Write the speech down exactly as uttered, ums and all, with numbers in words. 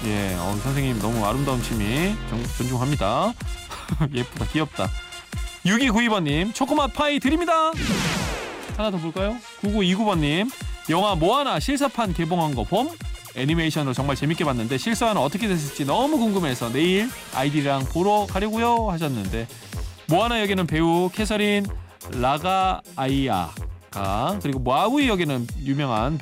예, 어, 선생님 너무 아름다운 취미 정, 존중합니다. 예쁘다, 귀엽다. 육이구이 번님 초코맛 파이 드립니다. 하나 더 볼까요? 구구이구 번님 영화 모아나 실사판 개봉한 거 봄? 애니메이션으로 정말 재밌게 봤는데 실사화는 어떻게 됐을지 너무 궁금해서 내일 아이들이랑 보러 가려고요 하셨는데, 모아나 역에는 배우 캐서린 라가아이아가, 그리고 마우이 역에는 유명한